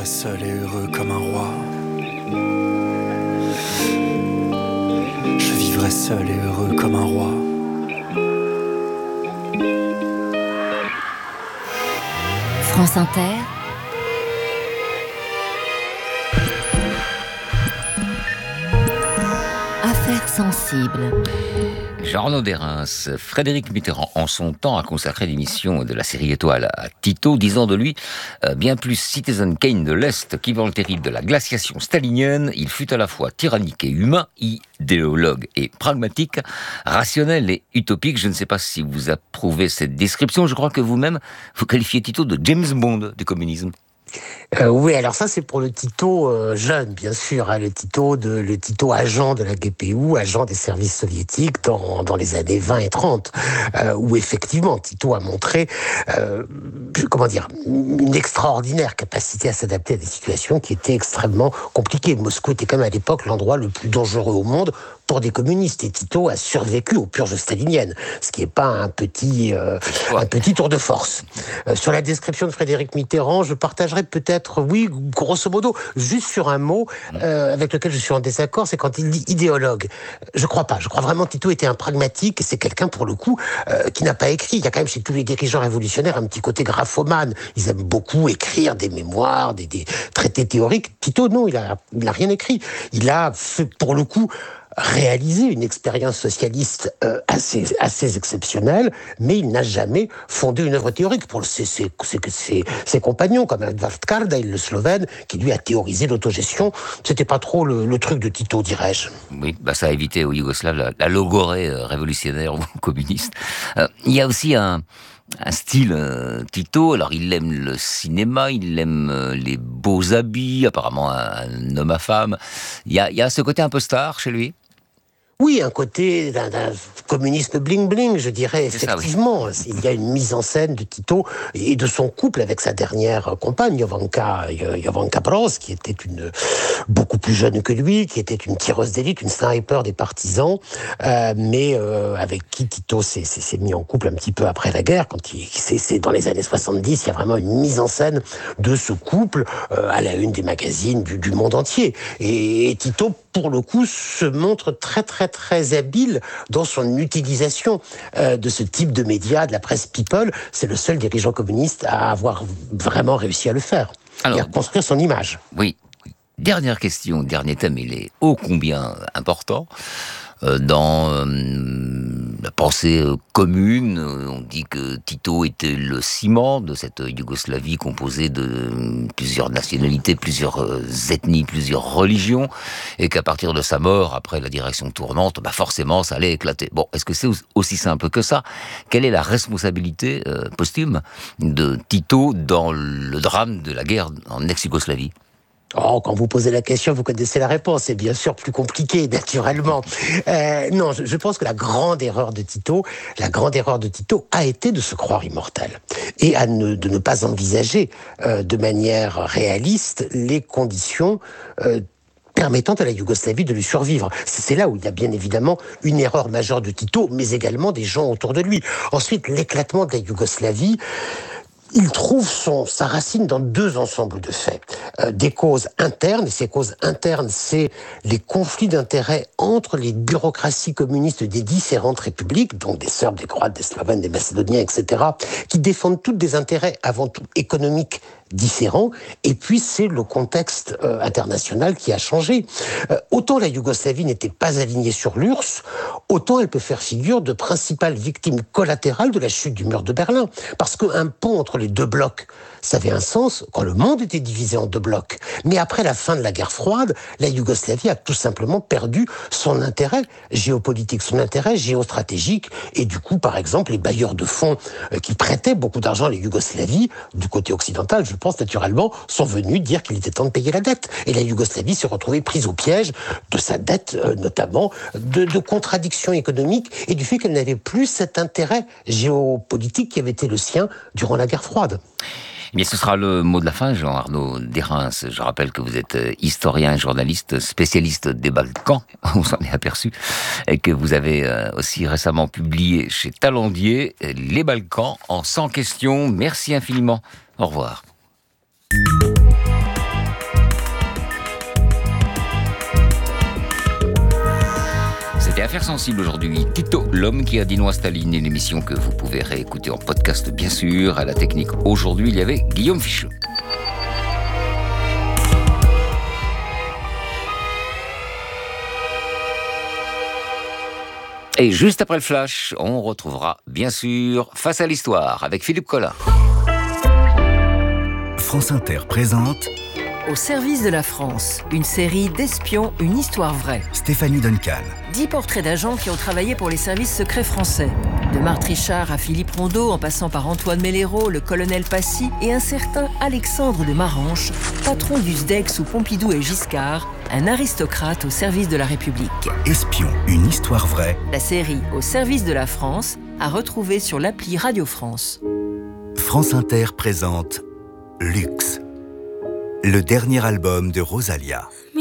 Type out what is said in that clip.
vivrai seul et heureux comme un roi. Je vivrai seul et heureux comme un roi. France Inter. Affaires sensibles. Jean-Arnaud Derrins, Frédéric Mitterrand, en son temps, a consacré l'émission de la série Étoile à Tito, disant de lui bien plus Citizen Kane de l'Est qu'Ivan le Terrible de la glaciation stalinienne, il fut à la fois tyrannique et humain, idéologue et pragmatique, rationnel et utopique. Je ne sais pas si vous approuvez cette description, je crois que vous-même, vous qualifiez Tito de James Bond du communisme. Oui, alors ça c'est pour le Tito jeune, bien sûr, hein, le Tito agent de la GPU, agent des services soviétiques dans les années 20 et 30, où effectivement Tito a montré, une extraordinaire capacité à s'adapter à des situations qui étaient extrêmement compliquées. Moscou était quand même à l'époque l'endroit le plus dangereux au monde pour des communistes, et Tito a survécu aux purges staliniennes, ce qui n'est pas un petit tour de force. Sur la description de Frédéric Mitterrand, je partagerais peut-être, oui, grosso modo, juste sur un mot avec lequel je suis en désaccord, c'est quand il dit idéologue. Je crois pas. Je crois vraiment que Tito était un pragmatique, et c'est quelqu'un, pour le coup, qui n'a pas écrit. Il y a quand même chez tous les dirigeants révolutionnaires un petit côté graphomane. Ils aiment beaucoup écrire des mémoires, des traités théoriques. Tito, non, il a rien écrit. Il a fait, pour le coup, réaliser une expérience socialiste assez exceptionnelle, mais il n'a jamais fondé une œuvre théorique. Pour ses compagnons, comme Edvard Kardelj, le Slovène, qui lui a théorisé l'autogestion, c'était pas trop le truc de Tito, dirais-je. Oui, ça a évité aux Yougoslaves la logorée révolutionnaire ou communiste. Il y a aussi un style Tito. Alors il aime le cinéma, il aime les beaux habits, apparemment un homme à femme. Il y a ce côté un peu star chez lui. Oui, un côté d'un communisme bling-bling, je dirais, effectivement. Ça, oui. Il y a une mise en scène de Tito et de son couple avec sa dernière compagne, Jovanka Broz, qui était beaucoup plus jeune que lui, qui était une tireuse d'élite, une sniper des partisans, mais avec qui Tito s'est mis en couple un petit peu après la guerre. C'est dans les années 70, il y a vraiment une mise en scène de ce couple à la une des magazines du monde entier. Et Tito, pour le coup, se montre très très très habile dans son utilisation de ce type de médias, de la presse people. C'est le seul dirigeant communiste à avoir vraiment réussi à le faire. Alors, et à construire son image. Oui. Dernière question, dernier thème, il est ô combien important. Dans la pensée commune, on dit que Tito était le ciment de cette Yougoslavie composée de plusieurs nationalités, plusieurs ethnies, plusieurs religions, et qu'à partir de sa mort, après la direction tournante, forcément ça allait éclater. Bon, est-ce que c'est aussi simple que ça ? Quelle est la responsabilité posthume de Tito dans le drame de la guerre en ex-Yougoslavie ? Oh, quand vous posez la question, vous connaissez la réponse. C'est bien sûr plus compliqué, naturellement. Non, je pense que la grande erreur de Tito a été de se croire immortel et de ne pas envisager de manière réaliste les conditions permettant à la Yougoslavie de lui survivre. C'est là où il y a bien évidemment une erreur majeure de Tito, mais également des gens autour de lui. Ensuite, l'éclatement de la Yougoslavie, il trouve sa racine dans deux ensembles de faits. Des causes internes, et ces causes internes, c'est les conflits d'intérêts entre les bureaucraties communistes des différentes républiques, donc des Serbes, des Croates, des Slovènes, des Macédoniens, etc., qui défendent toutes des intérêts avant tout économiques différents, et puis c'est le contexte international qui a changé. Autant la Yougoslavie n'était pas alignée sur l'URSS, autant elle peut faire figure de principale victime collatérale de la chute du mur de Berlin. Parce qu'un pont entre les deux blocs, ça avait un sens quand le monde était divisé en deux blocs. Mais après la fin de la guerre froide, la Yougoslavie a tout simplement perdu son intérêt géopolitique, son intérêt géostratégique, et du coup, par exemple, les bailleurs de fonds qui prêtaient beaucoup d'argent à la Yougoslavie, du côté occidental, je pense naturellement, sont venus dire qu'il était temps de payer la dette. Et la Yougoslavie s'est retrouvée prise au piège de sa dette, notamment, de contradictions économiques et du fait qu'elle n'avait plus cet intérêt géopolitique qui avait été le sien durant la guerre froide. Eh bien, ce sera le mot de la fin, Jean-Arnaud Derrins. Je rappelle que vous êtes historien, journaliste, spécialiste des Balkans, on s'en est aperçu, et que vous avez aussi récemment publié chez Talandier Les Balkans en 100 questions. Merci infiniment. Au revoir. Affaires sensibles aujourd'hui, Tito, l'homme qui a dit non à Staline, une émission que vous pouvez réécouter en podcast bien sûr. À la technique aujourd'hui, il y avait Guillaume Ficheux. Et juste après le flash, on retrouvera bien sûr Face à l'histoire avec Philippe Collin. France Inter présente Au service de la France, une série d'espions, une histoire vraie. Stéphanie Duncan. 10 portraits d'agents qui ont travaillé pour les services secrets français. De Marthe Richard à Philippe Rondeau, en passant par Antoine Mellero, le colonel Passy et un certain Alexandre de Maranche, patron du SDEC sous Pompidou et Giscard, un aristocrate au service de la République. Espion, une histoire vraie. La série Au service de la France, à retrouver sur l'appli Radio France. France Inter présente Luxe, le dernier album de Rosalia.